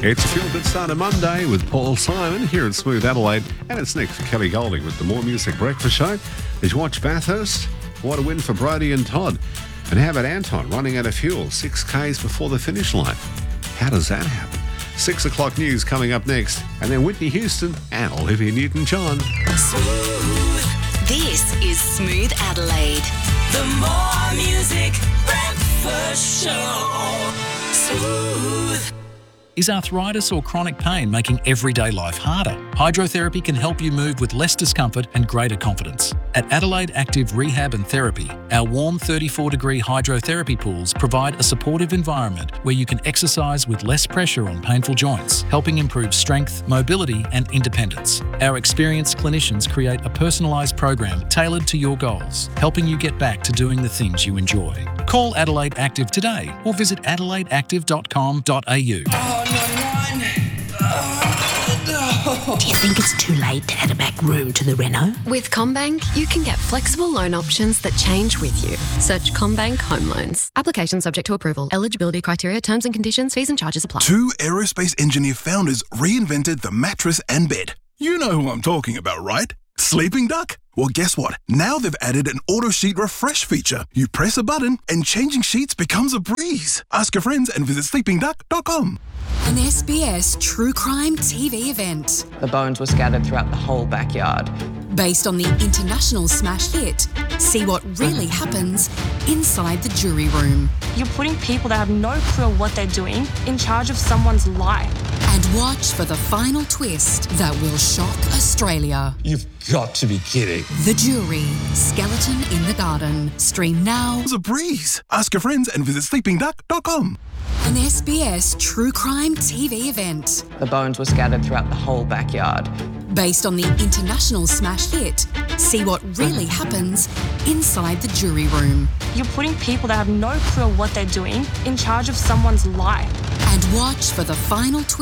It's a feel-good start of Monday with Paul Simon here at Smooth Adelaide. And it's next for Kelly Golding with the More Music Breakfast Show. As you watch Bathurst, what a win for Brody and Todd. And how about Anton running out of fuel 6 Ks before the finish line? How does that happen? 6 o'clock news coming up next. And then Whitney Houston and Olivia Newton-John. Smooth. This is Smooth Adelaide. The More Music Breakfast Show. Smooth. Is arthritis or chronic pain making everyday life harder? Hydrotherapy can help you move with less discomfort and greater confidence. At Adelaide Active Rehab and Therapy, our warm 34-degree hydrotherapy pools provide a supportive environment where you can exercise with less pressure on painful joints, helping improve strength, mobility and independence. Our experienced clinicians create a personalised program tailored to your goals, helping you get back to doing the things you enjoy. Call Adelaide Active today or visit adelaideactive.com.au. Do you think it's too late to add a back room to the reno? With CommBank, you can get flexible loan options that change with you. Search CommBank Home Loans. Application subject to approval. Eligibility criteria, terms and conditions, fees and charges apply. 2 aerospace engineer founders reinvented the mattress and bed. You know who I'm talking about, right? Sleeping Duck? Well, guess what? Now they've added an auto sheet refresh feature. You press a button and changing sheets becomes a breeze. Ask your friends and visit sleepingduck.com. An SBS true crime TV event. The bones were scattered throughout the whole backyard. Based on the international smash hit, see what really happens inside the jury room. You're putting people that have no clue what they're doing in charge of someone's life. And watch for the final twist that will shock Australia. You've got to be kidding. The Jury, Skeleton in the Garden. Stream now. It's a breeze. Ask your friends and visit sleepingduck.com. An SBS true crime TV event. The bones were scattered throughout the whole backyard. Based on the international smash hit, see what really happens inside the jury room. You're putting people that have no clue what they're doing in charge of someone's life. And watch for the final twist.